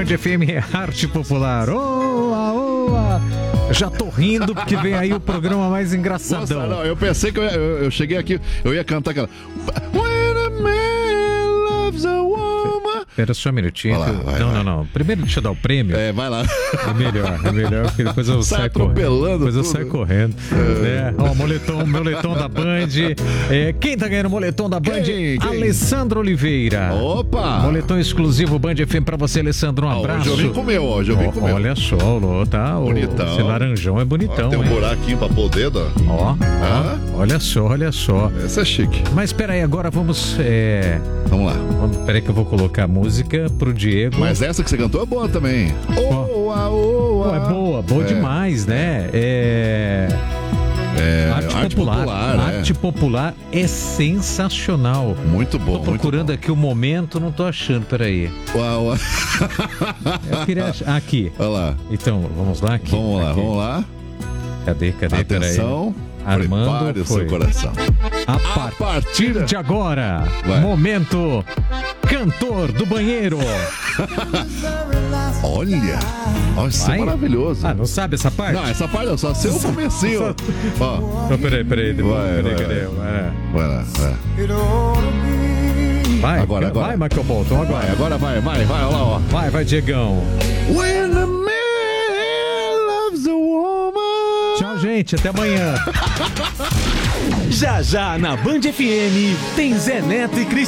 Band FM é arte popular. Oa, oa. Já tô rindo porque vem aí o programa mais engraçadão. Nossa, não, eu pensei que eu cheguei aqui, eu ia cantar aquela When a man loves a woman. Espera só um minutinho. Lá, vai. Não. Primeiro deixa eu dar o prêmio. Vai lá. É melhor, porque depois eu Sai saio atropelando correndo. Depois eu tudo. saio correndo. Ó, moletom da Band. Quem tá ganhando o moletom da Band? Quem? Alessandro Oliveira. Opa! Moletom exclusivo Band FM pra você, Alessandro. Um abraço. Hoje eu vim com o meu, Olha só, tá? Bonitão. Esse laranjão é bonitão. Tem um hein? buraquinho pra pôr o dedo, ó. Olha só. Essa é chique. Mas peraí, agora vamos. Vamos lá. Peraí que eu vou colocar a música pro Diego. Mas essa que você cantou é boa também. É boa demais, né? Arte popular. Arte popular é sensacional. Muito bom. Tô procurando aqui o momento, não tô achando, peraí. Uau. Eu queria achar. Aqui. Olha lá. Então, vamos lá aqui. Vamos lá. Cadê? Atenção. Peraí. Armando, prepare o seu coração. A partir de agora, momento cantor do banheiro. Olha, isso é maravilhoso. Não sabe essa parte? Não, essa parte não, só seu comecinho. Ó. Não, peraí. Cadê? Vai lá. Vai, agora. Vai, Michael Bolton, agora. Agora vai, olha lá, ó. Vai, Diegão. When a man loves a woman. Tchau, gente, até amanhã. Já na Band FM tem Zé Neto e Cris.